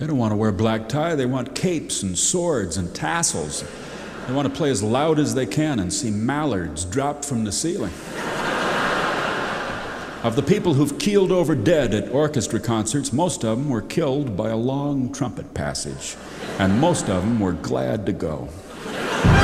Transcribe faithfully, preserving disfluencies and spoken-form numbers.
They don't want to wear black tie. They want capes and swords and tassels. They want to play as loud as they can and see mallards drop from the ceiling. Of the people who've keeled over dead at orchestra concerts, most of them were killed by a long trumpet passage, and most of them were glad to go.